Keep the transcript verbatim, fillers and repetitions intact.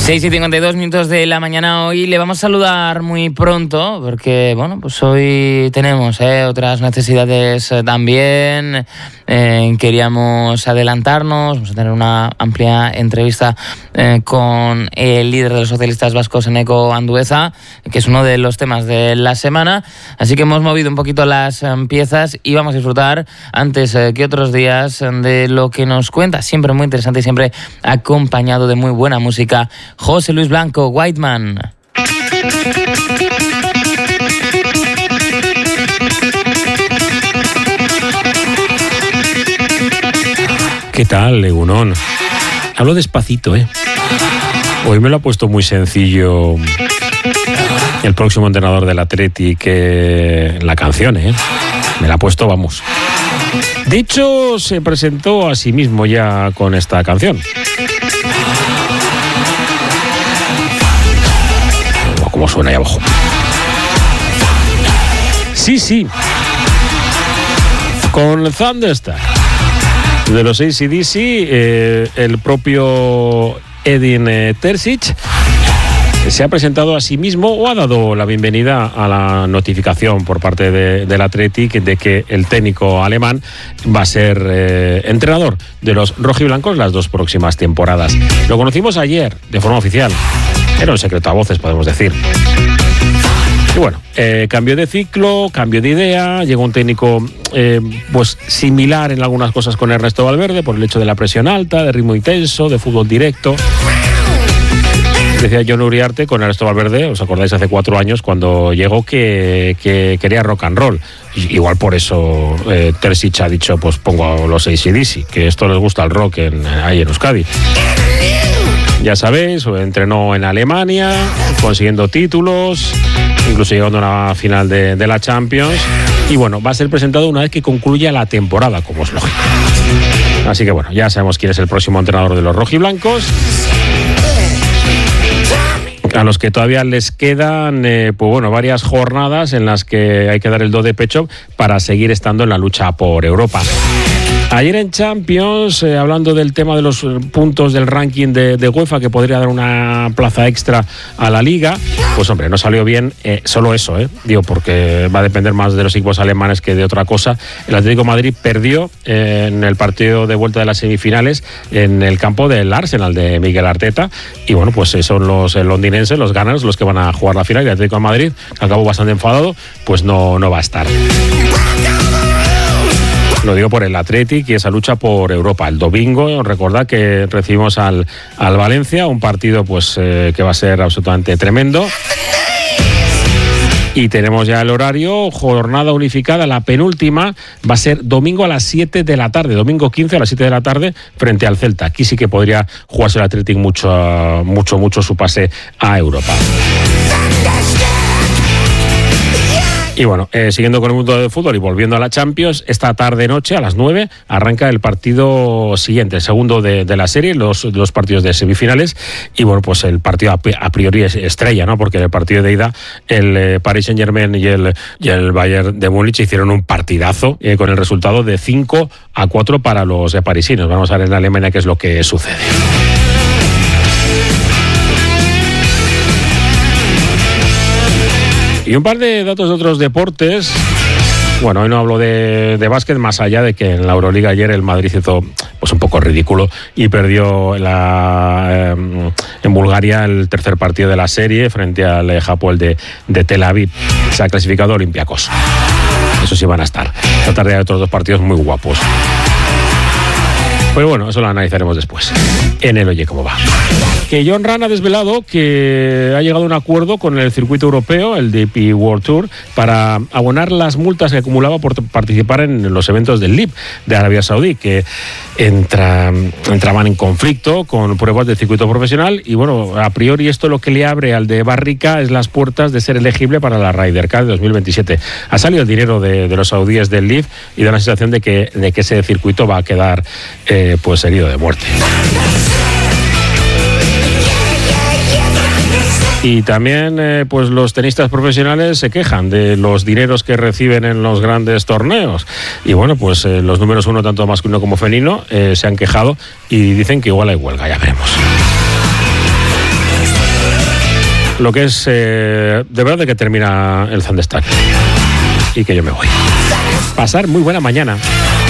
seis y cincuenta y dos minutos de la mañana. Hoy le vamos a saludar muy pronto porque, bueno, pues hoy tenemos eh, otras necesidades eh, también. Eh, queríamos adelantarnos, vamos a tener una amplia entrevista eh, con el líder de los socialistas vascos, Eneko Andueza, que es uno de los temas de la semana. Así que hemos movido un poquito las eh, piezas y vamos a disfrutar antes eh, que otros días de lo que nos cuenta, siempre muy interesante y siempre acompañado de muy buena música, José Luis Blanco, Whiteman. ¿Qué tal, Egunon? Hablo despacito, ¿eh? Hoy me lo ha puesto muy sencillo el próximo entrenador del Athletic, que la canción, ¿eh? Me la ha puesto, vamos. De hecho, se presentó a sí mismo ya con esta canción. ¿Cómo suena ahí abajo? Sí, sí. Con Thunderstar. De los A C D C, eh, el propio Edin eh, Terzic se ha presentado a sí mismo o ha dado la bienvenida a la notificación por parte de, del Athletic de que el técnico alemán va a ser eh, entrenador de los rojiblancos las dos próximas temporadas. Lo conocimos ayer de forma oficial. Era un secreto a voces, podemos decir. Y bueno, eh, cambio de ciclo, cambio de idea, llegó un técnico eh, pues similar en algunas cosas con Ernesto Valverde por el hecho de la presión alta, de ritmo intenso, de fútbol directo. Decía John Uriarte con Ernesto Valverde, os acordáis hace cuatro años cuando llegó que, que quería rock and roll. Igual por eso eh, Terzic ha dicho, pues pongo los A C D C, que esto les gusta el rock en, ahí en Euskadi. Ya sabéis, entrenó en Alemania, consiguiendo títulos, incluso llegando a una final de, de la Champions. Y bueno, va a ser presentado una vez que concluya la temporada, como es lógico. Así que bueno, ya sabemos quién es el próximo entrenador de los rojiblancos, a los que todavía les quedan eh, pues bueno, varias jornadas en las que hay que dar el do de pecho para seguir estando en la lucha por Europa. Ayer en Champions, eh, hablando del tema de los puntos del ranking de, de UEFA, que podría dar una plaza extra a la Liga, pues hombre, no salió bien eh, solo eso, eh, digo, porque va a depender más de los equipos alemanes que de otra cosa. El Atlético de Madrid perdió eh, en el partido de vuelta de las semifinales en el campo del Arsenal de Miguel Arteta, y bueno, pues son los eh, londinenses, los Gunners, los que van a jugar la final, y el Atlético de Madrid, que acabó bastante enfadado, pues no, no va a estar. Lo digo por el Athletic y esa lucha por Europa. El domingo, recordad que recibimos al, al Valencia, un partido pues eh, que va a ser absolutamente tremendo. Y tenemos ya el horario, jornada unificada, la penúltima va a ser domingo a las siete de la tarde, domingo quince a las siete de la tarde frente al Celta. Aquí sí que podría jugarse el Athletic mucho, mucho, mucho su pase a Europa. Y bueno, eh, siguiendo con el mundo del fútbol y volviendo a la Champions, esta tarde-noche a las nueve arranca el partido siguiente, el segundo de, de la serie, los, los partidos de semifinales. Y bueno, pues el partido a, a priori es estrella, ¿no? Porque en el partido de ida el eh, Paris Saint-Germain y el, y el Bayern de Múnich hicieron un partidazo eh, con el resultado de cinco a cuatro para los eh, parisinos. Vamos a ver en Alemania qué es lo que sucede. Y un par de datos de otros deportes. Bueno, hoy no hablo de, de básquet, más allá de que en la Euroliga ayer el Madrid hizo pues un poco ridículo y perdió la, eh, en Bulgaria el tercer partido de la serie frente al Hapoel de, de Tel Aviv. Se ha clasificado Olympiacos. Eso sí van a estar. Esta tarde hay otros dos partidos muy guapos. Pero bueno, eso lo analizaremos después. En el Oye Cómo Va. Que John Ram ha desvelado que ha llegado a un acuerdo con el circuito europeo, el D P World Tour, para abonar las multas que acumulaba por participar en los eventos del L I P de Arabia Saudí, que entra, entraban en conflicto con pruebas del circuito profesional. Y bueno, a priori esto lo que le abre al de Barrica es las puertas de ser elegible para la Ryder Cup de dos mil veintisiete. Ha salido el dinero de, de los saudíes del L I P y da la sensación de que, de que ese circuito va a quedar eh, pues herido de muerte. Y también eh, pues los tenistas profesionales se quejan de los dineros que reciben en los grandes torneos. Y bueno, pues eh, los números uno, tanto masculino como femenino, eh, se han quejado y dicen que igual hay huelga, ya veremos. lo que es eh, de verdad que termina el Thunderstruck y que yo me voy. Pasar muy buena mañana.